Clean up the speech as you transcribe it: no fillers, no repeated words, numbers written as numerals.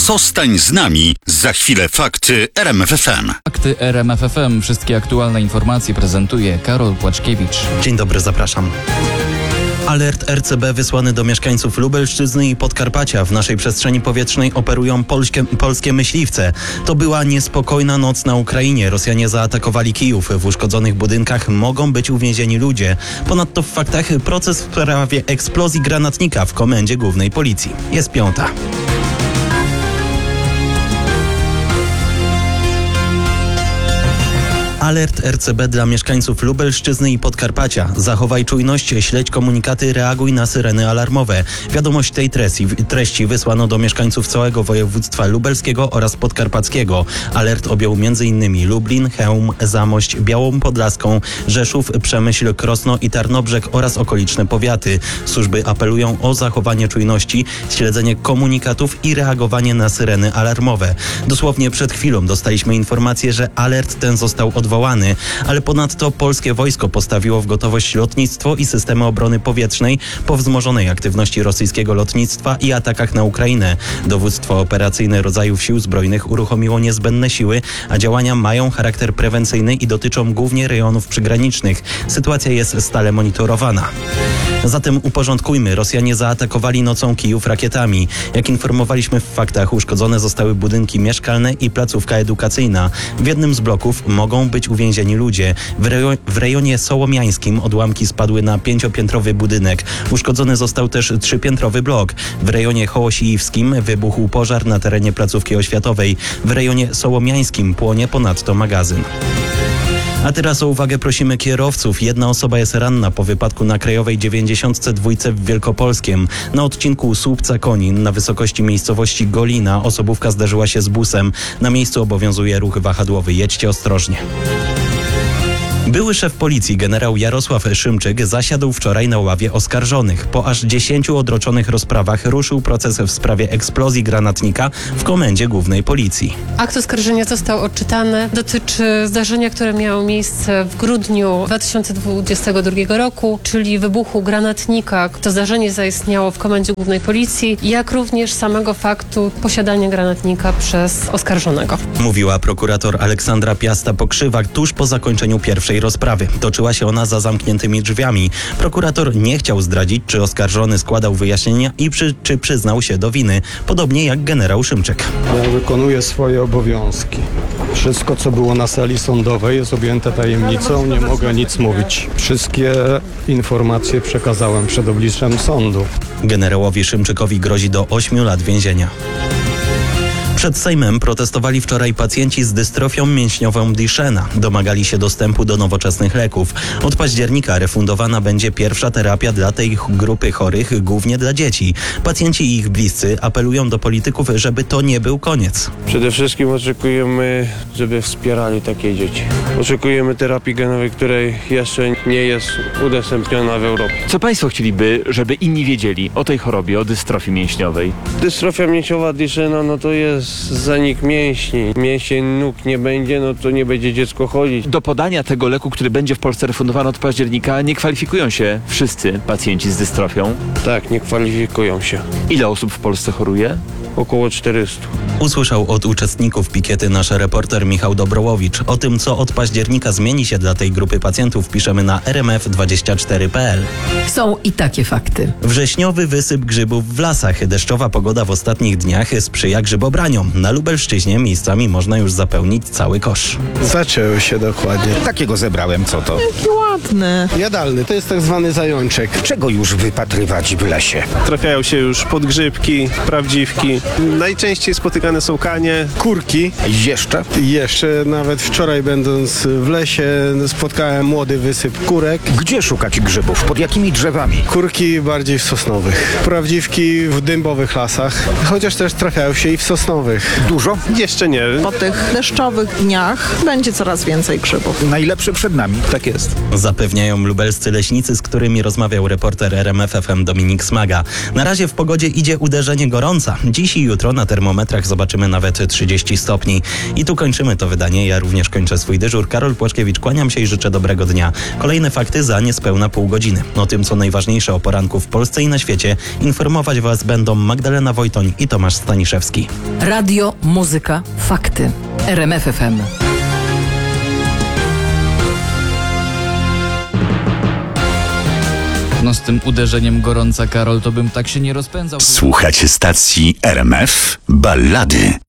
Zostań z nami. Za chwilę fakty RMF FM. Fakty RMF FM. Wszystkie aktualne informacje prezentuje Karol Płaczkiewicz. Dzień dobry, zapraszam. Alert RCB wysłany do mieszkańców Lubelszczyzny i Podkarpacia. W naszej przestrzeni powietrznej operują polskie myśliwce. To była niespokojna noc na Ukrainie. Rosjanie zaatakowali Kijów. W uszkodzonych budynkach mogą być uwięzieni ludzie. Ponadto w faktach proces w sprawie eksplozji granatnika w Komendzie Głównej Policji. Jest 5:00. Alert RCB dla mieszkańców Lubelszczyzny i Podkarpacia. Zachowaj czujność, śledź komunikaty, reaguj na syreny alarmowe. Wiadomość tej treści wysłano do mieszkańców całego województwa lubelskiego oraz podkarpackiego. Alert objął m.in. Lublin, Chełm, Zamość, Białą Podlaską, Rzeszów, Przemyśl, Krosno i Tarnobrzeg oraz okoliczne powiaty. Służby apelują o zachowanie czujności, śledzenie komunikatów i reagowanie na syreny alarmowe. Dosłownie przed chwilą dostaliśmy informację, że alert ten został odwołany, ale ponadto polskie wojsko postawiło w gotowość lotnictwo i systemy obrony powietrznej po wzmożonej aktywności rosyjskiego lotnictwa i atakach na Ukrainę. Dowództwo operacyjne rodzajów sił zbrojnych uruchomiło niezbędne siły, a działania mają charakter prewencyjny i dotyczą głównie rejonów przygranicznych. Sytuacja jest stale monitorowana. Zatem uporządkujmy. Rosjanie zaatakowali nocą Kijów rakietami. Jak informowaliśmy w faktach, uszkodzone zostały budynki mieszkalne i placówka edukacyjna. W jednym z bloków mogą być uwięzieni ludzie. W rejonie sołomiańskim odłamki spadły na 5-piętrowy budynek. Uszkodzony został też 3-piętrowy blok. W rejonie hołosiiwskim wybuchł pożar na terenie placówki oświatowej. W rejonie sołomiańskim płonie ponadto magazyn. A teraz o uwagę prosimy kierowców. Jedna osoba jest ranna po wypadku na Krajowej 92 w Wielkopolskiem. Na odcinku Słupca-Konin na wysokości miejscowości Golina osobówka zderzyła się z busem. Na miejscu obowiązuje ruch wahadłowy. Jedźcie ostrożnie. Były szef policji generał Jarosław Szymczyk zasiadł wczoraj na ławie oskarżonych. Po aż 10 odroczonych rozprawach ruszył proces w sprawie eksplozji granatnika w Komendzie Głównej Policji. Akt oskarżenia został odczytany. Dotyczy zdarzenia, które miało miejsce w grudniu 2022 roku, czyli wybuchu granatnika. To zdarzenie zaistniało w Komendzie Głównej Policji, jak również samego faktu posiadania granatnika przez oskarżonego. Mówiła prokurator Aleksandra Piasta-Pokrzywak tuż po zakończeniu pierwszej rozprawy. Toczyła się ona za zamkniętymi drzwiami. Prokurator nie chciał zdradzić, czy oskarżony składał wyjaśnienia i czy przyznał się do winy. Podobnie jak generał Szymczyk. Ja wykonuję swoje obowiązki. Wszystko, co było na sali sądowej, jest objęte tajemnicą. Nie mogę nic mówić. Wszystkie informacje przekazałem przed obliczem sądu. Generałowi Szymczykowi grozi do 8 lat więzienia. Przed Sejmem protestowali wczoraj pacjenci z dystrofią mięśniową Duchenne. Domagali się dostępu do nowoczesnych leków. Od października refundowana będzie pierwsza terapia dla tej grupy chorych, głównie dla dzieci. Pacjenci i ich bliscy apelują do polityków, żeby to nie był koniec. Przede wszystkim oczekujemy, żeby wspierali takie dzieci. Oczekujemy terapii genowej, której jeszcze nie jest udostępniona w Europie. Co państwo chcieliby, żeby inni wiedzieli o tej chorobie, o dystrofii mięśniowej? Dystrofia mięśniowa Duchenne, no to jest zanik mięśni. Mięsień nóg nie będzie, no to nie będzie dziecko chodzić. Do podania tego leku, który będzie w Polsce refundowany od października, nie kwalifikują się wszyscy pacjenci z dystrofią. Tak, nie kwalifikują się. Ile osób w Polsce choruje? Około 400. Usłyszał od uczestników pikiety nasz reporter Michał Dobrołowicz. O tym, co od października zmieni się dla tej grupy pacjentów, piszemy na rmf24.pl. Są i takie fakty. Wrześniowy wysyp grzybów w lasach. Deszczowa pogoda w ostatnich dniach sprzyja grzybobraniom. Na Lubelszczyźnie miejscami można już zapełnić cały kosz. Zaczęły się dokładnie. Takiego zebrałem, co to? Jaki ładny. Jadalny, to jest tak zwany zajączek. Czego już wypatrywać w lesie? Trafiają się już podgrzybki, prawdziwki. Najczęściej spotykane są kanie, Kurki. Jeszcze? Jeszcze nawet wczoraj będąc w lesie spotkałem młody wysyp kurek. Gdzie szukać grzybów? Pod jakimi drzewami? Kurki bardziej w sosnowych. Prawdziwki w dębowych lasach, chociaż też trafiają się i w sosnowych. Dużo? jeszcze nie. Po tych deszczowych dniach będzie coraz więcej grzybów. Najlepsze przed nami. Tak jest. Zapewniają lubelscy leśnicy, z którymi rozmawiał reporter RMF FM Dominik Smaga. Na razie w pogodzie idzie uderzenie gorąca. Dziś i jutro na termometrach zobaczymy nawet 30 stopni. I tu kończymy to wydanie. Ja również kończę swój dyżur. Karol Płaczkiewicz, kłaniam się i życzę dobrego dnia. Kolejne fakty za niespełna pół godziny. O tym, co najważniejsze o poranku w Polsce i na świecie, informować Was będą Magdalena Wojtoń i Tomasz Staniszewski. Radio, muzyka, fakty. RMF FM. No z tym uderzeniem gorąca, Karol, to bym tak się nie rozpędzał. Słuchacie stacji RMF Ballady.